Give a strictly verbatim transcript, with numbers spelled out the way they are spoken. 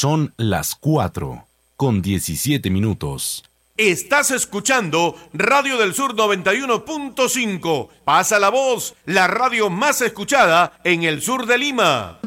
Son las cuatro con diecisiete minutos. Estás escuchando Radio del Sur noventa y uno punto cinco. Pasa la voz, la radio más escuchada en el sur de Lima.